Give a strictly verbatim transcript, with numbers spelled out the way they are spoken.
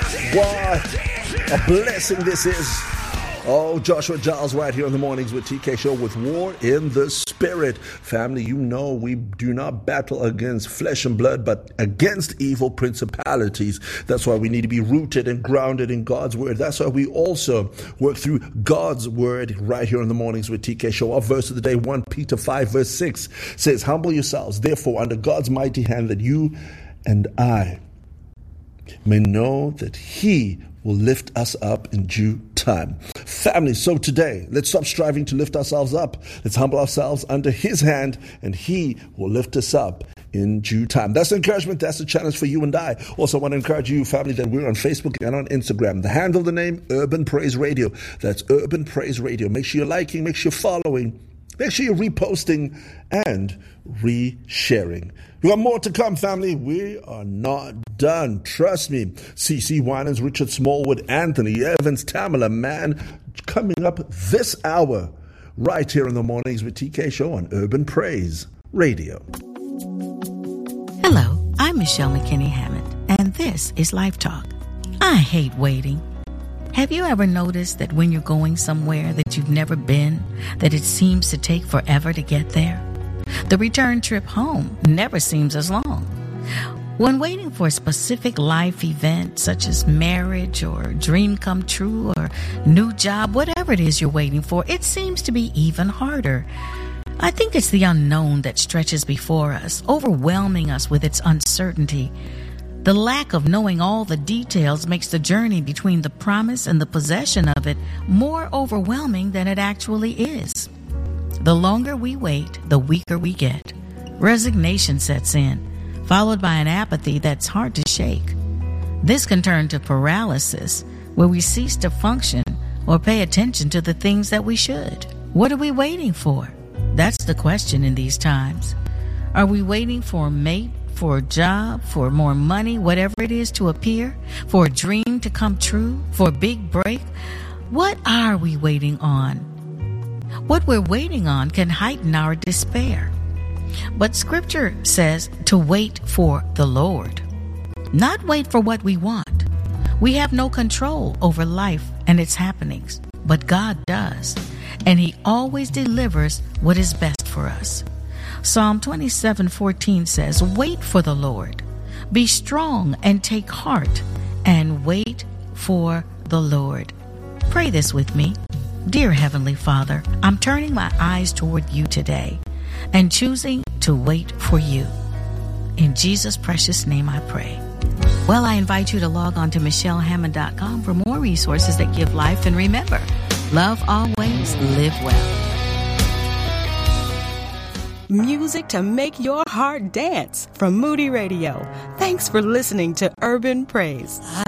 What a blessing this is. Oh, Joshua Giles right here in the mornings with T K Show with War in the Spirit. Family, you know we do not battle against flesh and blood, but against evil principalities. That's why we need to be rooted and grounded in God's Word. That's why we also work through God's Word right here in the mornings with T K Show. Our verse of the day, First Peter five verse six says, humble yourselves, therefore, under God's mighty hand, that you and I may know that He will lift us up in due time. Family, so today, let's stop striving to lift ourselves up. Let's humble ourselves under His hand, and He will lift us up in due time. That's the encouragement. That's the challenge for you and I. Also, I want to encourage you, family, that we're on Facebook and on Instagram. The handle, the name, Urban Praise Radio. That's Urban Praise Radio. Make sure you're liking, make sure you're following, make sure you're reposting and resharing. We got more to come, family. We are not done. Trust me. C C Winans, Richard Smallwood, Anthony Evans, Tamala Mann, coming up this hour right here in the mornings with T K Show on Urban Praise Radio. Hello, I'm Michelle McKinney Hammond, and this is Life Talk. I hate waiting. Have you ever noticed that when you're going somewhere that you've never been, that it seems to take forever to get there? The return trip home never seems as long. When waiting for a specific life event, such as marriage or dream come true or new job, whatever it is you're waiting for, it seems to be even harder. I think it's the unknown that stretches before us, overwhelming us with its uncertainty. The lack of knowing all the details makes the journey between the promise and the possession of it more overwhelming than it actually is. The longer we wait, the weaker we get. Resignation sets in, followed by an apathy that's hard to shake. This can turn to paralysis, where we cease to function or pay attention to the things that we should. What are we waiting for? That's the question in these times. Are we waiting for a mate, for a job, for more money, whatever it is to appear, for a dream to come true, for a big break? What are we waiting on? What we're waiting on can heighten our despair. But Scripture says to wait for the Lord, not wait for what we want. We have no control over life and its happenings, but God does, and He always delivers what is best for us. Psalm twenty-seven fourteen says, wait for the Lord. Be strong and take heart, and wait for the Lord. Pray this with me. Dear Heavenly Father, I'm turning my eyes toward You today and choosing to wait for You. In Jesus' precious name I pray. Well, I invite you to log on to michelle hammond dot com for more resources that give life. And remember, love always, live well. Music to make your heart dance from Moody Radio. Thanks for listening to Urban Praise.